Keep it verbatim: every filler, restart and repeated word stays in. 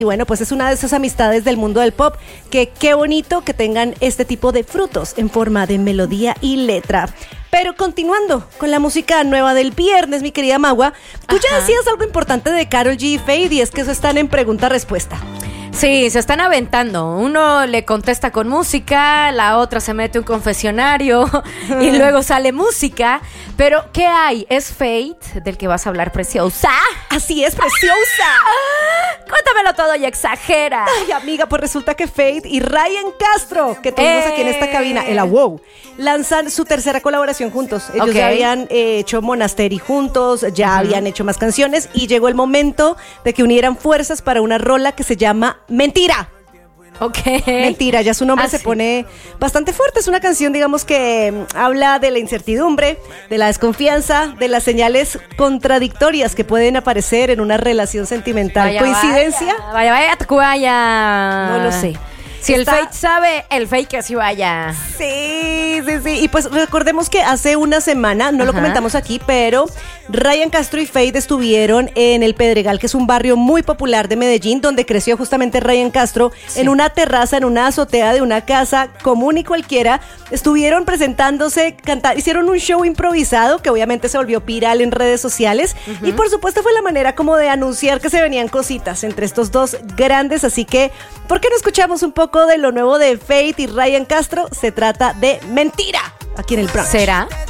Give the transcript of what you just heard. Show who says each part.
Speaker 1: Y bueno, pues es una de esas amistades del mundo del pop que qué bonito que tengan este tipo de frutos en forma de melodía y letra. Pero continuando con la música nueva del viernes, mi querida Magua, tú Ajá. ya decías algo importante de Karol G y Fade, y es que eso están en pregunta-respuesta.
Speaker 2: Sí, se están aventando. Uno le contesta con música, la otra se mete un confesionario y luego sale música. Pero, ¿qué hay? ¿Es Fade del que vas a hablar, preciosa?
Speaker 1: Así es, preciosa.
Speaker 2: Cuéntamelo todo y exagera.
Speaker 1: Ay, amiga, pues resulta que Fade y Ryan Castro, que tuvimos eh. aquí en esta cabina, el Wow, lanzan su tercera colaboración juntos. Ellos okay. ya habían eh, hecho Monastery juntos, ya uh-huh. habían hecho más canciones, y llegó el momento de que unieran fuerzas para una rola que se llama Mentira.
Speaker 2: Ok.
Speaker 1: Mentira, ya su nombre
Speaker 2: ah,
Speaker 1: se
Speaker 2: sí.
Speaker 1: pone bastante fuerte. Es una canción, digamos, que um, habla de la incertidumbre, de la desconfianza, de las señales contradictorias que pueden aparecer en una relación sentimental.
Speaker 2: Vaya,
Speaker 1: ¿Coincidencia?
Speaker 2: Vaya, vaya, vaya.
Speaker 1: No lo sé.
Speaker 2: Si
Speaker 1: Está...
Speaker 2: el Fade sabe, el Fake que así vaya.
Speaker 1: Sí, sí, sí. Y pues recordemos que hace una semana, no Ajá. lo comentamos aquí, pero Ryan Castro y Fade estuvieron en El Pedregal, que es un barrio muy popular de Medellín, donde creció justamente Ryan Castro, sí. en una terraza, en una azotea de una casa común y cualquiera. Estuvieron presentándose, cantar, hicieron un show improvisado que obviamente se volvió viral en redes sociales. Uh-huh. Y por supuesto fue la manera como de anunciar que se venían cositas entre estos dos grandes. Así que, ¿por qué no escuchamos un poco de lo nuevo de Fade y Ryan Castro? Se trata de Mentira, aquí en el Brunch.
Speaker 2: ¿Será?